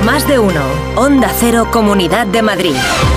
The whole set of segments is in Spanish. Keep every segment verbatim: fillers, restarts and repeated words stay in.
Más de uno. Onda Cero, Comunidad de Madrid.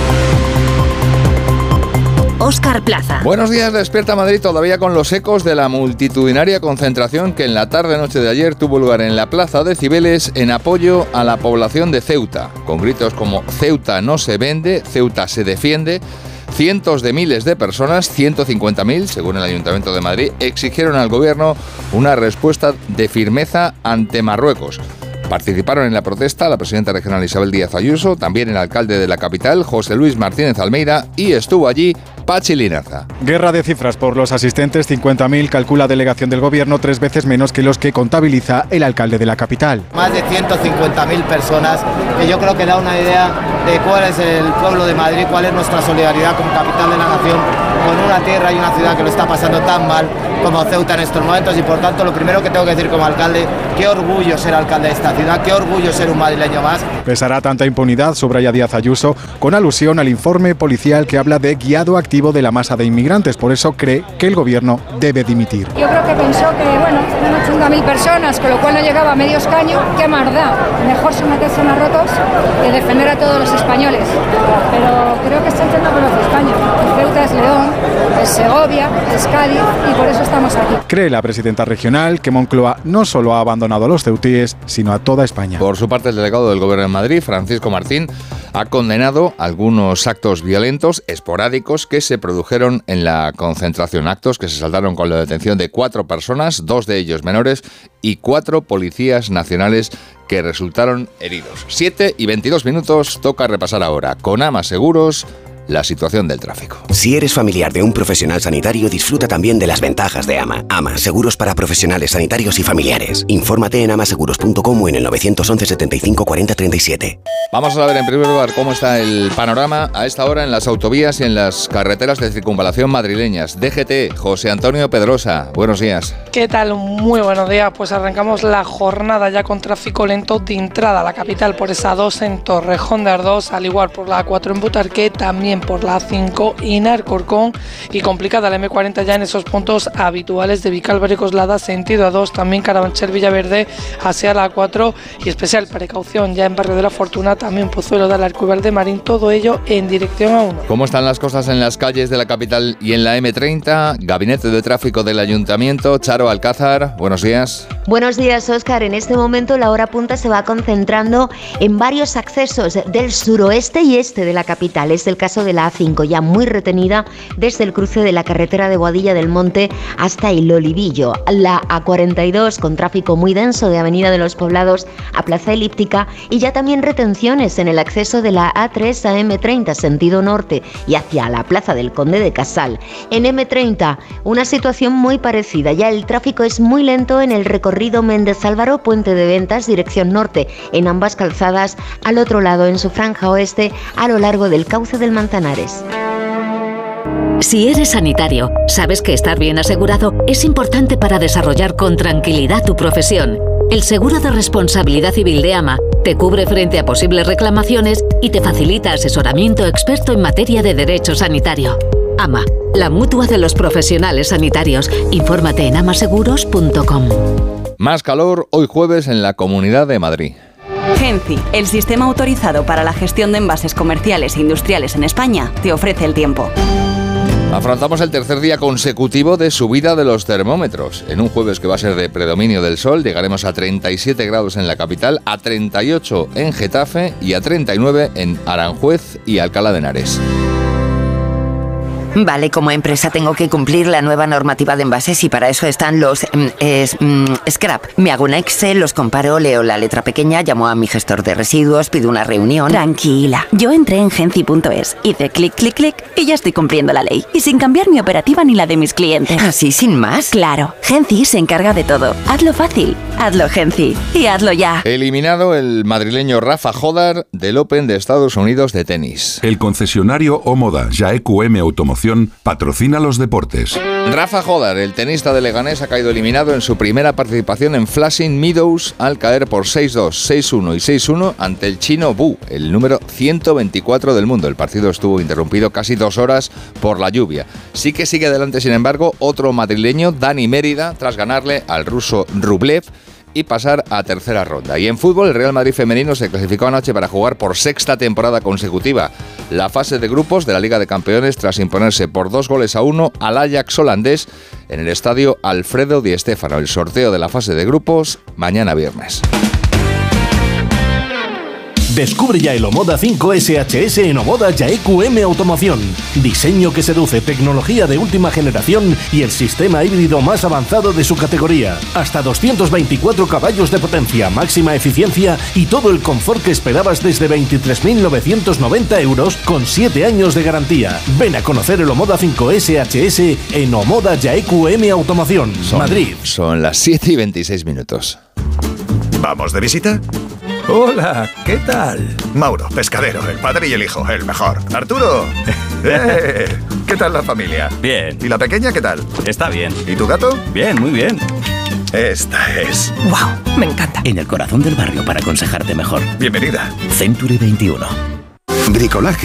Óscar Plaza. Buenos días, despierta Madrid todavía con los ecos de la multitudinaria concentración que en la tarde-noche de ayer tuvo lugar en la Plaza de Cibeles en apoyo a la población de Ceuta, con gritos como Ceuta no se vende, Ceuta se defiende. Cientos de miles de personas, ciento cincuenta mil, según el Ayuntamiento de Madrid, exigieron al gobierno una respuesta de firmeza ante Marruecos. Participaron en la protesta la presidenta regional Isabel Díaz Ayuso, también el alcalde de la capital, José Luis Martínez Almeida, y estuvo allí Pachi Linaza. Guerra de cifras por los asistentes, cincuenta mil, calcula delegación del gobierno, tres veces menos que los que contabiliza el alcalde de la capital. Más de ciento cincuenta mil personas, que yo creo que da una idea de cuál es el pueblo de Madrid, cuál es nuestra solidaridad como capital de la nación, con una tierra y una ciudad que lo está pasando tan mal como Ceuta en estos momentos, y por tanto lo primero que tengo que decir como alcalde, qué orgullo ser alcalde de esta ciudad, qué orgullo ser un madrileño más. Pesará tanta impunidad, subraya Díaz Ayuso, con alusión al informe policial que habla de guiado activo de la masa de inmigrantes, por eso cree que el gobierno debe dimitir. Yo creo que pensó que, bueno, eran ochenta mil personas, con lo cual no llegaba a medio escaño, qué más da, mejor someterse a Marruecos que defender a todos los españoles, pero creo que está echando por los España. Ceuta es León, es Segovia, es Cádiz, y por eso estamos aquí. Cree la presidenta regional que Moncloa no solo ha abandonado a los ceutíes, sino a toda España. Por su parte, el delegado del Gobierno en Madrid, Francisco Martín, ha condenado algunos actos violentos esporádicos que se produjeron en la concentración. Actos que se saldaron con la detención de cuatro personas, dos de ellos menores, y cuatro policías nacionales que resultaron heridos. siete y veintidós minutos, toca repasar ahora con Ama Seguros la situación del tráfico. Si eres familiar de un profesional sanitario, disfruta también de las ventajas de Ama. Ama, seguros para profesionales sanitarios y familiares. Infórmate en amaseguros punto com o en el nueve once setenta y cinco cuarenta treinta y siete. Vamos a ver en primer lugar cómo está el panorama a esta hora en las autovías y en las carreteras de circunvalación madrileñas. D G T, José Antonio Pedrosa, buenos días. ¿Qué tal? Muy buenos días. Pues arrancamos la jornada ya con tráfico lento de entrada a la capital por esa dos en Torrejón de Ardoz, al igual por la A cuatro en Butarque, también por la A cinco en Alcorcón, y complicada la eme cuarenta ya en esos puntos habituales de Vicálvaro y Coslada, sentido A dos, también Carabanchel Villaverde hacia la A cuatro, y especial precaución ya en Barrio de la Fortuna, también Pozuelo de Alarco y Verde Marín, todo ello en dirección A uno. ¿Cómo están las cosas en las calles de la capital y en la eme treinta? Gabinete de Tráfico del Ayuntamiento, Charo Alcázar, buenos días. Buenos días, Óscar. En este momento la hora punta se va concentrando en varios accesos del suroeste y este de la capital. Es el caso de la A cinco, ya muy retenida desde el cruce de la carretera de Boadilla del Monte hasta el Olivillo. La A cuarenta y dos con tráfico muy denso de Avenida de los Poblados a Plaza Elíptica, y ya también retenciones en el acceso de la A tres a eme treinta sentido norte y hacia la Plaza del Conde de Casal. En eme treinta una situación muy parecida, ya el tráfico es muy lento en el recorrido Méndez Álvaro, Puente de Ventas, dirección norte en ambas calzadas, al otro lado en su franja oeste a lo largo del cauce del Manzanares. Si eres sanitario, sabes que estar bien asegurado es importante para desarrollar con tranquilidad tu profesión. El seguro de responsabilidad civil de AMA te cubre frente a posibles reclamaciones y te facilita asesoramiento experto en materia de derecho sanitario. AMA, la mutua de los profesionales sanitarios. Infórmate en amaseguros punto com. Más calor hoy jueves en la Comunidad de Madrid. Genci, el sistema autorizado para la gestión de envases comerciales e industriales en España, te ofrece el tiempo. Afrontamos el tercer día consecutivo de subida de los termómetros. En un jueves que va a ser de predominio del sol, llegaremos a treinta y siete grados en la capital, a treinta y ocho en Getafe y a treinta y nueve en Aranjuez y Alcalá de Henares. Vale, como empresa tengo que cumplir la nueva normativa de envases y para eso están los eh, eh, scrap. Me hago un Excel, los comparo, leo la letra pequeña, llamo a mi gestor de residuos, pido una reunión. Tranquila, yo entré en genci punto es, hice clic, clic, clic y ya estoy cumpliendo la ley. Y sin cambiar mi operativa ni la de mis clientes. ¿Así, sin más? Claro, Genci se encarga de todo. Hazlo fácil, hazlo Genci y hazlo ya. Eliminado el madrileño Rafa Jodar del Open de Estados Unidos de tenis. El concesionario Omoda Ya E Q M Automoción patrocina los deportes. Rafa Jodar, el tenista de Leganés, ha caído eliminado en su primera participación en Flushing Meadows al caer por seis dos, seis uno y seis uno ante el chino Bu, el número ciento veinticuatro del mundo. El partido estuvo interrumpido casi dos horas por la lluvia. Sí que sigue adelante, sin embargo, otro madrileño, Dani Mérida, tras ganarle al ruso Rublev y pasar a tercera ronda. Y en fútbol, el Real Madrid femenino se clasificó anoche para jugar por sexta temporada consecutiva la fase de grupos de la Liga de Campeones tras imponerse por dos goles a uno al Ajax holandés en el estadio Alfredo Di Stéfano. El sorteo de la fase de grupos mañana viernes. Descubre ya el Omoda cinco S H S en Omoda Yaeku M Automoción. Diseño que seduce, tecnología de última generación y el sistema híbrido más avanzado de su categoría. Hasta doscientos veinticuatro caballos de potencia, máxima eficiencia y todo el confort que esperabas desde veintitrés mil novecientos noventa euros con siete años de garantía. Ven a conocer el Omoda cinco S H S en Omoda Yaeku M Automoción, Son, Madrid. Son las siete y veintiséis minutos. ¿Vamos de visita? Hola, ¿qué tal? Mauro, pescadero, el padre y el hijo, el mejor. Arturo, ¡eh! ¿Qué tal la familia? Bien. ¿Y la pequeña qué tal? Está bien. ¿Y tu gato? Bien, muy bien. Esta es... ¡Wow! Me encanta. En el corazón del barrio para aconsejarte mejor. Bienvenida. Century veintiuno. Bricolaje